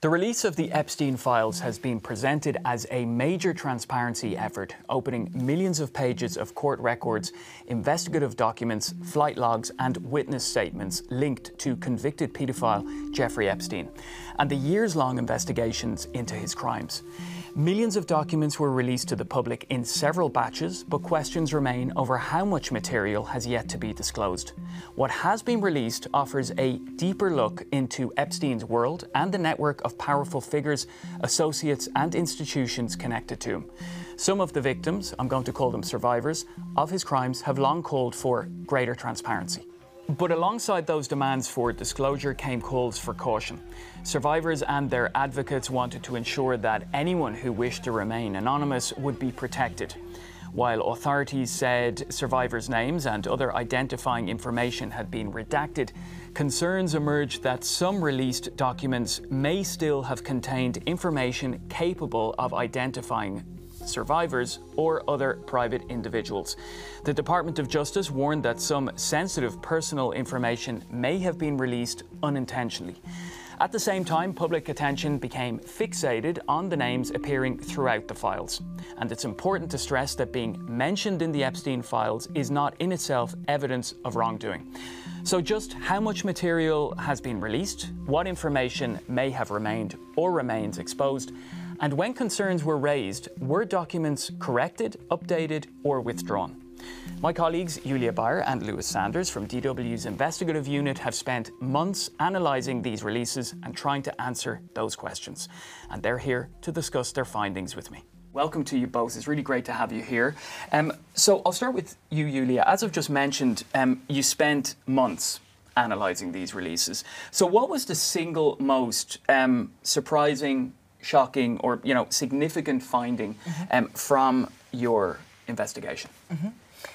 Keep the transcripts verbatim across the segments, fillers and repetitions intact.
The release of the Epstein files has been presented as a major transparency effort, opening millions of pages of court records, investigative documents, flight logs and witness statements linked to convicted paedophile Jeffrey Epstein, and the years-long investigations into his crimes. Millions of documents were released to the public in several batches, but questions remain over how much material has yet to be disclosed. What has been released offers a deeper look into Epstein's world and the network of powerful figures, associates and institutions connected to him. Some of the victims, I'm going to call them survivors, of his crimes have long called for greater transparency. But alongside those demands for disclosure came calls for caution. Survivors and their advocates wanted to ensure that anyone who wished to remain anonymous would be protected. While authorities said survivors' names and other identifying information had been redacted, concerns emerged that some released documents may still have contained information capable of identifying survivors or other private individuals. The Department of Justice warned that some sensitive personal information may have been released unintentionally. At the same time, public attention became fixated on the names appearing throughout the files. And it's important to stress that being mentioned in the Epstein files is not in itself evidence of wrongdoing. So just how much material has been released, what information may have remained or remains exposed, and when concerns were raised, were documents corrected, updated or withdrawn? My colleagues Julia Bayer and Lewis Sanders from D W's investigative unit have spent months analysing these releases and trying to answer those questions. And they're here to discuss their findings with me. Welcome to you both. It's really great to have you here. Um, so I'll start with you, Julia. As I've just mentioned, um, you spent months analysing these releases. So what was the single most um, surprising, shocking or you know significant finding mm-hmm. um, from your investigation? Mm-hmm.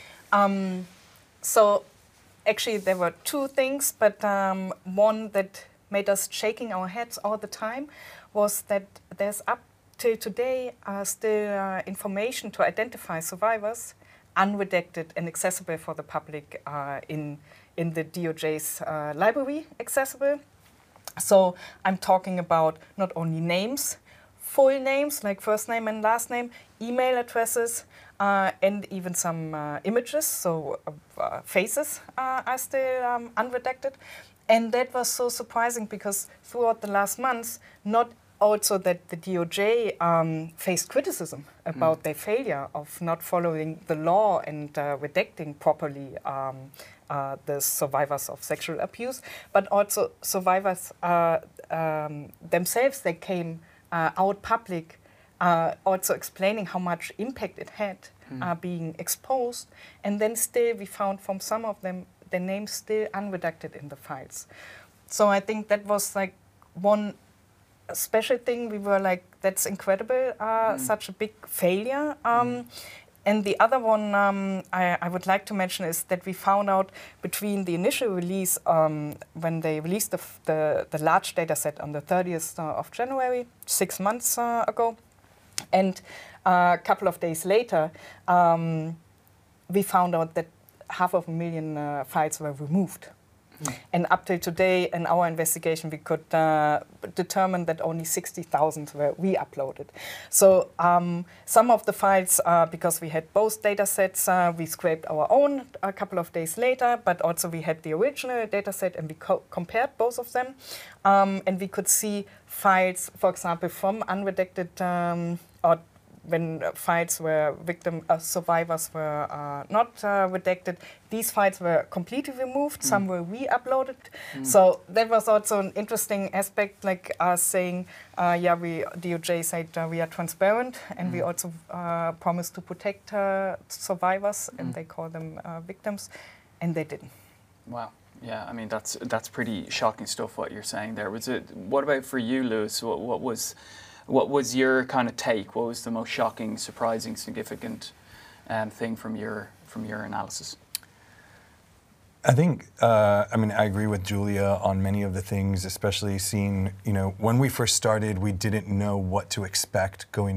um, so actually there were two things, but um, one that made us shaking our heads all the time was that there's up till today uh, still uh, information to identify survivors unredacted and accessible for the public uh, in, in the D O J's uh, library accessible. So I'm talking about not only names, full names like first name and last name, email addresses, uh, and even some uh, images, so uh, faces uh, are still um, unredacted. And that was so surprising because throughout the last months, not also that the D O J um, faced criticism about mm. their failure of not following the law and uh, redacting properly um, uh, the survivors of sexual abuse, but also survivors uh, um, themselves, they came uh, out public, uh, also explaining how much impact it had mm. uh, being exposed. And then still we found from some of them, their names still unredacted in the files. So I think that was like one special thing. We were like, that's incredible, uh, mm. such a big failure. Um, mm. And the other one um, I, I would like to mention is that we found out between the initial release, um, when they released the, the, the large data set on the thirtieth of January, six months uh, ago, and uh, a couple of days later, um, we found out that half of a million uh, files were removed. Mm. And up till today, in our investigation, we could uh, determine that only sixty thousand were re-uploaded. So um, some of the files, uh, because we had both data sets, uh, we scraped our own a couple of days later, but also we had the original data set and we co compared both of them. Um, and we could see files, for example, from unredacted um, or when files were victim uh, survivors were uh, not uh, redacted, these files were completely removed. Mm. Some were re-uploaded. Mm. So that was also an interesting aspect, like us saying, uh, yeah, we D O J said uh, we are transparent, and mm. we also uh, promised to protect uh, survivors, mm. and they call them uh, victims, and they didn't. Wow. Yeah, I mean that's that's pretty shocking stuff. What you're saying there. Was it? What about for you, Lewis? What, what was What was your kind of take? What was the most shocking, surprising, significant um, thing from your from your analysis? I think, uh, I mean, I agree with Julia on many of the things, especially seeing, you know, when we first started, we didn't know what to expect going